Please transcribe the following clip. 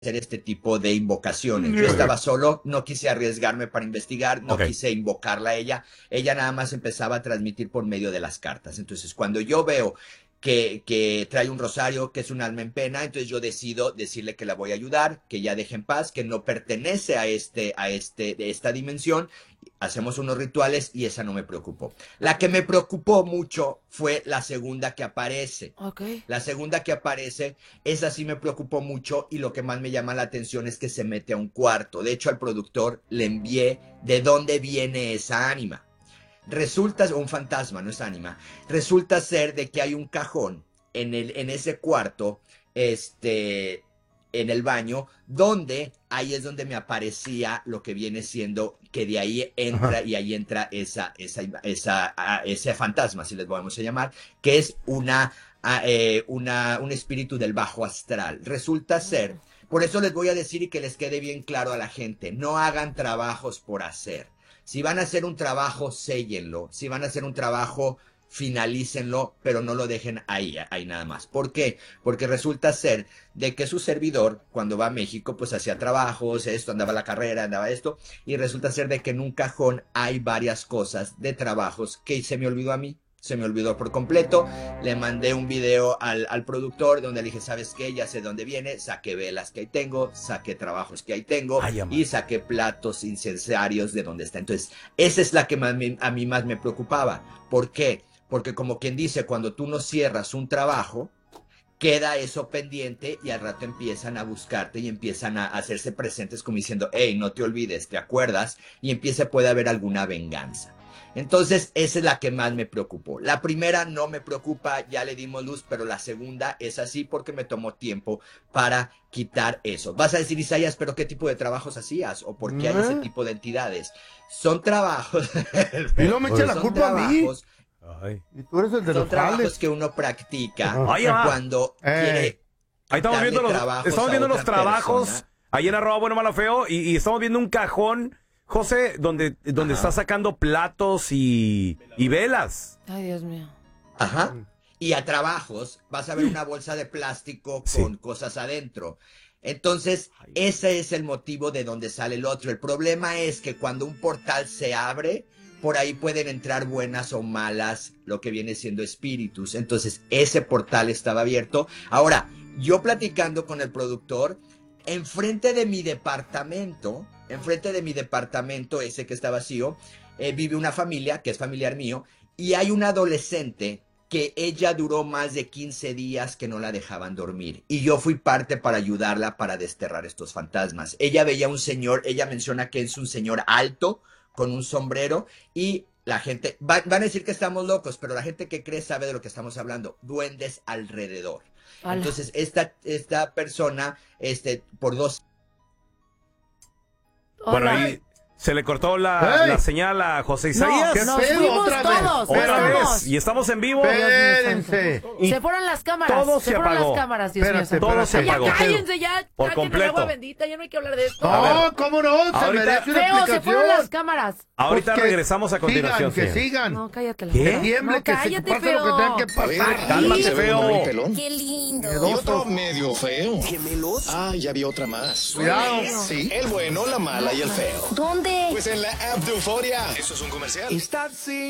hacer este tipo de invocaciones. Yo estaba solo, no quise arriesgarme para investigar, no quise invocarla a ella. Ella nada más empezaba a transmitir por medio de las cartas. Entonces, cuando yo veo que trae un rosario, que es un alma en pena, entonces yo decido decirle que la voy a ayudar, que ya deje en paz, que no pertenece de esta dimensión. Hacemos unos rituales y esa no me preocupó. La que me preocupó mucho fue la segunda que aparece. La segunda que aparece, esa sí me preocupó mucho y lo que más me llama la atención es que se mete a un cuarto. De hecho, al productor le envié de dónde viene esa ánima. Resulta, o un fantasma, no es ánima, resulta ser de que hay un cajón en ese cuarto, en el baño, donde ahí es donde me aparecía lo que viene siendo que de ahí entra y ahí entra ese fantasma, si les vamos a llamar, que es un espíritu del bajo astral. Resulta ser, por eso les voy a decir y que les quede bien claro a la gente, no hagan trabajos por hacer. Si van a hacer un trabajo, séllenlo. Si van a hacer un trabajo, finalícenlo, pero no lo dejen ahí nada más. ¿Por qué? Porque resulta ser de que su servidor, cuando va a México, pues hacía trabajos, andaba la carrera, andaba esto, y resulta ser de que en un cajón hay varias cosas de trabajos que se me olvidó a mí. Se me olvidó por completo, le mandé un video al productor donde le dije, ¿sabes qué? Ya sé dónde viene, saqué velas que ahí tengo, saqué trabajos que ahí tengo y saqué platos incensarios de donde está. Entonces, esa es la que a mí más me preocupaba. ¿Por qué? Porque como quien dice, cuando tú no cierras un trabajo, queda eso pendiente y al rato empiezan a buscarte y empiezan a hacerse presentes como diciendo, hey, no te olvides, ¿te acuerdas? Y puede haber alguna venganza. Entonces, esa es la que más me preocupó. La primera no me preocupa, ya le dimos luz, pero la segunda es así porque me tomó tiempo para quitar eso. Vas a decir, Isaías, ¿pero qué tipo de trabajos hacías? ¿O por qué hay ese tipo de entidades? Son trabajos... Y no me eche la culpa a mí. Y tú eres el de son los trabajos jales. que uno practica cuando quiere... Ahí estamos viendo los trabajos ahí en @buenomalo_feo y estamos viendo un cajón, José, donde está sacando platos y velas. Ay, Dios mío. Ajá. Y a trabajos vas a ver una bolsa de plástico con cosas adentro. Entonces, ese es el motivo de donde sale el otro. El problema es que cuando un portal se abre, por ahí pueden entrar buenas o malas, lo que viene siendo espíritus. Entonces, ese portal estaba abierto. Ahora, yo platicando con el productor, enfrente de mi departamento ese que está vacío, vive una familia, que es familiar mío, y hay una adolescente que ella duró más de 15 días que no la dejaban dormir. Y yo fui parte para ayudarla para desterrar estos fantasmas. Ella veía un señor, ella menciona que es un señor alto, con un sombrero, y la gente, van a decir que estamos locos, pero la gente que cree sabe de lo que estamos hablando, duendes alrededor. Hola. Entonces, esta persona, por dos... Bueno, ahí se le cortó la señal a José Isaías. No, nos fuimos todos. Otra vez. Y estamos en vivo. Espérense. Se fueron las cámaras. Todo se apagó. Las cámaras, Dios mío. Todo se apagó. Ya cállense, ya. Por completo. Agua bendita, ya no hay que hablar de esto. No, ¿cómo no? Se merece una explicación. Se fueron las cámaras. Ahorita regresamos a continuación. Que sigan. No, cállate. Que tiemble, que se pase lo que tenga que pasar. Cálmate, feo. Qué lindo. Y otro medio feo. ¿Gemelos? Ah, ya vi otra más. Cuidado. Sí, el bueno, la mala y el feo. ¿Dónde? Pues en la app de Euforia. ¿Eso es un comercial? Estás